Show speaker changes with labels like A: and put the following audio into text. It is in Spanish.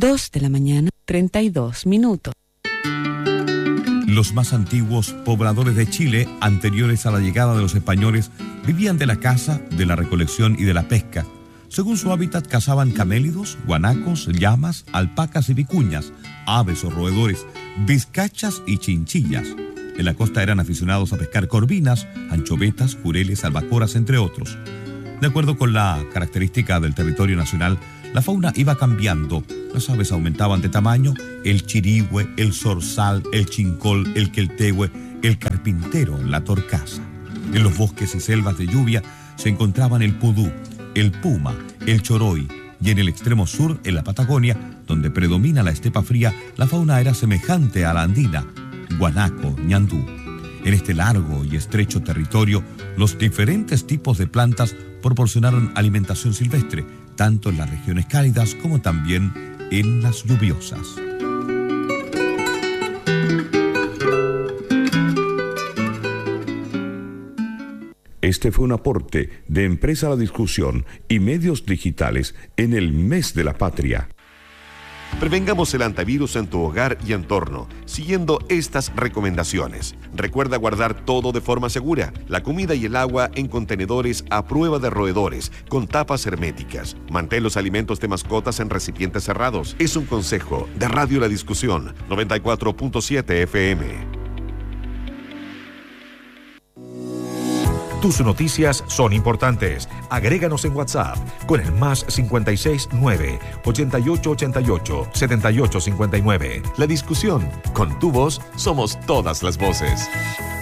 A: 2:32 a.m.
B: Los más antiguos pobladores de Chile, anteriores a la llegada de los españoles, vivían de la caza, de la recolección y de la pesca. Según su hábitat, cazaban camélidos, guanacos, llamas, alpacas y vicuñas, aves o roedores, vizcachas y chinchillas. En la costa eran aficionados a pescar corvinas, anchovetas, jureles, albacoras, entre otros. De acuerdo con la característica del territorio nacional, la fauna iba cambiando. Las aves aumentaban de tamaño: el chirigüe, el zorzal, el chincol, el queltehue, el carpintero, la torcaza. En los bosques y selvas de lluvia se encontraban el pudú, el puma, el choroy, y en el extremo sur, en la Patagonia, donde predomina la estepa fría, la fauna era semejante a la andina: guanaco, ñandú. En este largo y estrecho territorio, los diferentes tipos de plantas proporcionaron alimentación silvestre, tanto en las regiones cálidas como también en las lluviosas.
C: Este fue un aporte de Empresa La Discusión y Medios Digitales en el Mes de la Patria.
D: Prevengamos el antivirus en tu hogar y entorno, siguiendo estas recomendaciones. Recuerda guardar todo de forma segura, la comida y el agua en contenedores a prueba de roedores, con tapas herméticas. Mantén los alimentos de mascotas en recipientes cerrados. Es un consejo de Radio La Discusión, 94.7 FM.
E: Tus noticias son importantes. Agréganos en WhatsApp con el +56 9 8888 7859. La Discusión. Con tu voz somos todas las voces.